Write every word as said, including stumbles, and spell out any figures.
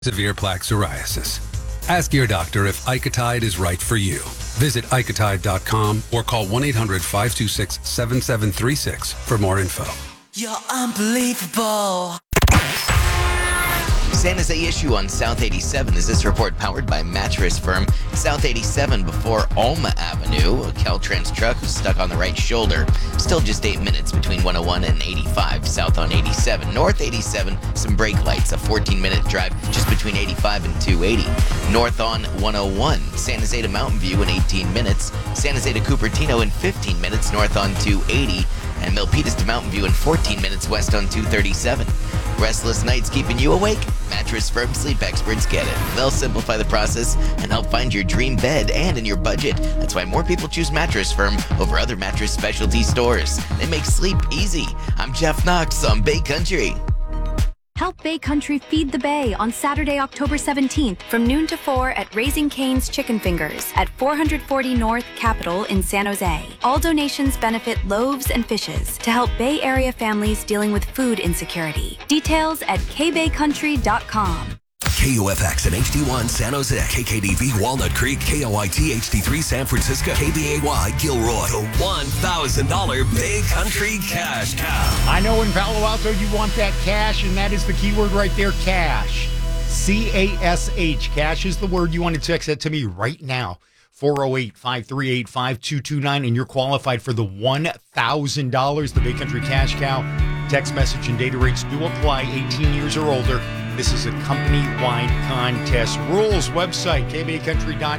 severe plaque psoriasis. Ask your doctor if Icotide is right for you. Visit icotide dot com or call one eight hundred five two six seven seven three six for more info. You're unbelievable. San Jose issue on South eighty-seven. Is this report powered by Mattress Firm? South eighty-seven before Alma Avenue. A Caltrans truck was stuck on the right shoulder. Still just eight minutes between one oh one and eighty-five. South on eighty-seven. North eighty-seven, some brake lights. A fourteen-minute drive just between eighty-five and two eighty. North on one oh one. San Jose to Mountain View in eighteen minutes. San Jose to Cupertino in fifteen minutes. North on two eighty. And Milpitas to Mountain View in fourteen minutes west on two thirty-seven. Restless nights keeping you awake? Mattress Firm sleep experts get it. They'll simplify the process and help find your dream bed and in your budget. That's why more people choose Mattress Firm over other mattress specialty stores. They make sleep easy. I'm Jeff Knox on Bay Country. Help Bay Country feed the Bay on Saturday, October seventeenth from noon to four at Raising Cane's Chicken Fingers at four forty North Capitol in San Jose. All donations benefit Loaves and Fishes to help Bay Area families dealing with food insecurity. Details at k bay country dot com. K U F X and H D one San Jose, K K D V Walnut Creek, K O I T H D three San Francisco, K B A Y Gilroy. The one thousand dollars Bay Country Cash Cow. I know in Palo Alto you want that cash, and that is the keyword right there, cash. C A S H. Cash is the word. You want to text that to me right now. four oh eight, five three eight, five two two nine, and you're qualified for the one thousand dollars, the Bay Country Cash Cow. Text message and data rates do apply, eighteen years or older. This is a company-wide contest. Rules website, k bay country dot